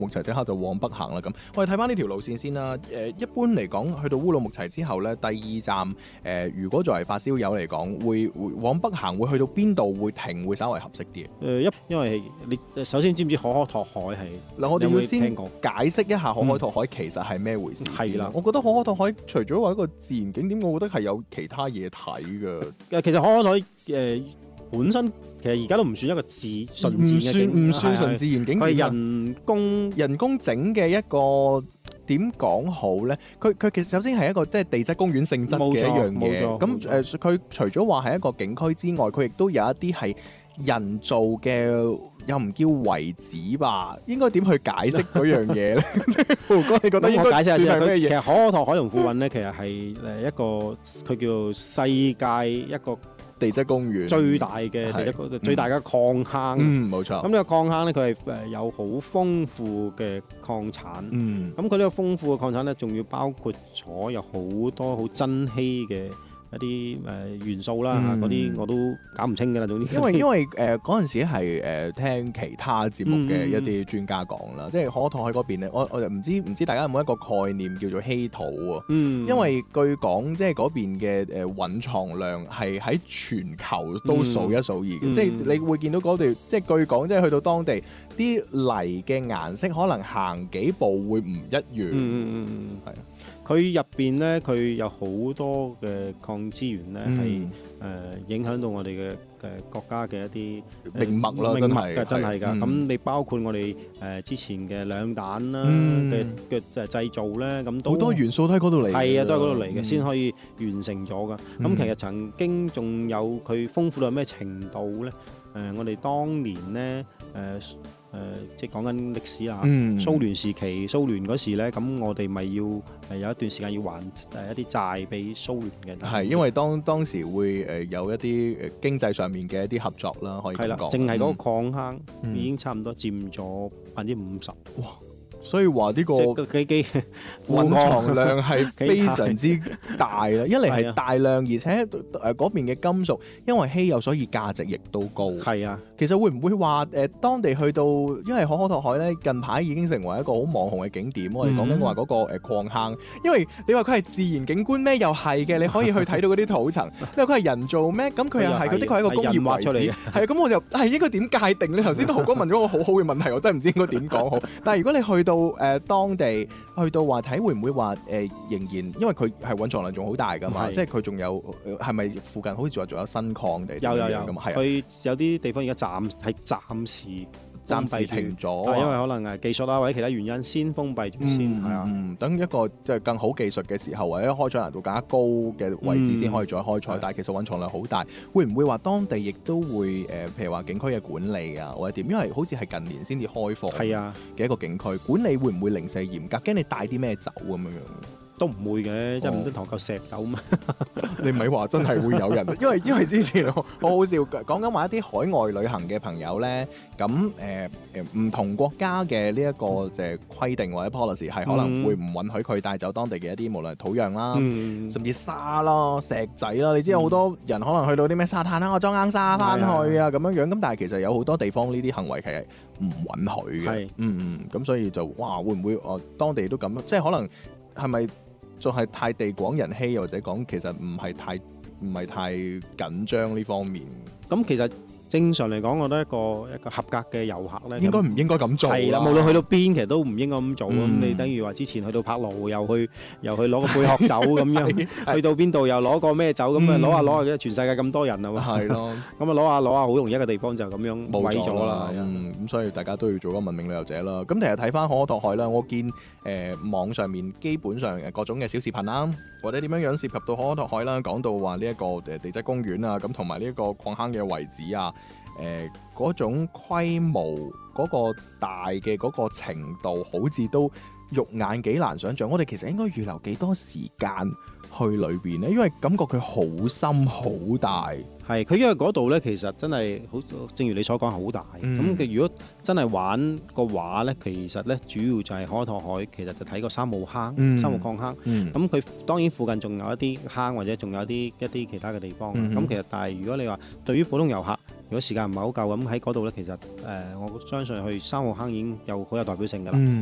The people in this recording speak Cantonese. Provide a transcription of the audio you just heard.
木齊即刻就往北行啦咁。我哋睇翻呢條路線先啦。一般嚟講，去到烏魯木齊之後咧，第二站如果作為發燒友嚟講，會往北行，會去到邊度會停，會稍為合適啲？ 因為你首先知唔知可可托海係嗱，我哋要先聽過解釋一下可可托海其實係咩回事先係啦我覺得可可托海除咗話一個自然景點，我覺得係有其他嘢睇㗎。 其實可可托海本身其實而家都唔算一個純自然嘅景點， 唔算純自然景點， 佢係人工整嘅一個點講好咧？佢其實首先係一個即係地質公園性質嘅一樣嘢。咁佢除咗話係一個景區之外，佢亦都有一啲係人造嘅，又唔叫遺址吧？應該點去解釋嗰樣嘢咧？即係胡哥，你覺得應該解釋下先？ 係咩嘢？ 其實可可托海同富運咧，其實係一個佢叫做世界一個地質公園最大嘅最大嘅礦坑。 冇錯。 咁呢個礦坑咧，佢係有好豐富嘅礦產。咁佢呢個豐富嘅礦產咧，仲要包括咗有好多好珍稀嘅一啲元素啦，嗰啲我都搞唔清㗎啦。總之， 因為嗰陣時係聽其他節目嘅一啲專家講啦，即係可可托海嗰邊咧，我就唔知大家有冇一個概念叫做稀土喎。因為據講即係嗰邊嘅蘊藏量係喺全球都數一數二嘅，即係你會見到嗰度，即係據講即係去到當地啲泥嘅顏色可能行幾步會唔一樣。係。 佢入邊咧，佢有好多嘅礦資源咧，係影響到我哋嘅國家嘅一啲命脈啦， 真係㗎。咁你包括我哋之前嘅兩彈啦嘅製造咧，咁都好多元素都喺嗰度嚟。 係啊，都係嗰度嚟嘅，先可以完成咗㗎。咁其實曾經仲有佢豐富到咩程度咧？我哋當年咧即係講緊歷史啊，蘇聯時期，蘇聯嗰時咧，咁我哋咪要有一段時間要還一啲債俾蘇聯嘅。係因為當時會有一啲經濟上面嘅一啲合作啦，可以咁講。係啦， 淨係嗰個礦坑已經差唔多佔咗50%。哇！ 所以話呢個蘊藏量係非常之大啦，一嚟係大量，而且嗰邊嘅金屬因為稀有，所以價值亦都高。 係啊， 其實會唔會話當地去到，因為可可托海咧近排已經成為一個好網紅嘅景點。我哋講緊話嗰個礦坑，因為你話佢係自然景觀咩？又係嘅，你可以去睇到嗰啲土層。你話佢係人造咩？咁佢又係，佢的確係一個工業遺址。係啊，咁我就係應該點界定？你頭先都豪哥問咗個好好嘅問題，我真係唔知應該點講好。但係如果你去到當地去到話睇，會唔會話仍然因為佢係蘊藏量仲好大㗎嘛？即係佢仲有係咪附近好似話仲有新礦地？有咁係。佢有啲地方而家暫時停咗， 因為可能技術啦或者其他原因先封閉住先。係啊， 等一個即係更好技術嘅時候，或者開採難度更加高嘅位置先可以再開採。但係其實蘊藏量好大，會唔會話當地亦都會譬如話景區嘅管理啊，或者點？因為好似係近年先至開放嘅一個景區，管理會唔會零舍嚴格？驚你帶啲咩走咁樣樣？ 都唔會嘅，即係唔得堂嚿石走嘛。 你唔係話真係會有人，因為之前好好笑，講緊話一啲海外旅行嘅朋友咧，咁唔同國家嘅呢一個就係規定或者 policy 係可能會唔允許佢帶走當地嘅一啲無論土壤啦，甚至沙啦、石仔啦。你知有好多人可能去到啲咩沙灘啦，我裝硬沙翻去啊咁樣樣。咁但係其實有好多地方呢啲行為係唔允許嘅。咁所以就哇，會唔會當地都咁？即係可能係咪？仲係太地廣人稀，或者講其實唔係太緊張呢方面。咁其實正常嚟講，我覺得一個合格嘅遊客咧， 應該唔應該咁做？ 係啦，無論去到邊，其實都唔應該咁做。咁你等於話之前去到柏勞，又去攞個貝殼酒咁樣，去到邊度又攞個咩酒咁啊？攞下，全世界咁多人啊嘛。係咯，咁啊攞下，好容易一個地方就咁樣毀咗啦。 咁所以大家都要做個文明旅遊者啦。咁其實睇翻可可托海啦，我見網上面基本上各種嘅小視頻啦，或者點樣涉及到可可托海啦，講到話呢一個地質公園啊，咁同埋呢一個礦坑嘅遺址啊。嗰種規模嗰個大嘅嗰個程度，好似都肉眼幾難想像。我哋其實應該預留幾多時間去裏邊呢？因為感覺佢好深好大。 係佢因為嗰度呢，其實真係好，正如你所講好大。咁如果真係玩嘅話呢，其實呢主要就係可可托海，其實就睇個三號坑、三號礦坑。咁佢當然附近仲有一啲坑，或者仲有一啲其他嘅地方。咁其實但係如果你話對於普通遊客， 果時間唔係好夠咁喺嗰度咧，其實我相信去三號坑已經好有代表性㗎啦。 嗯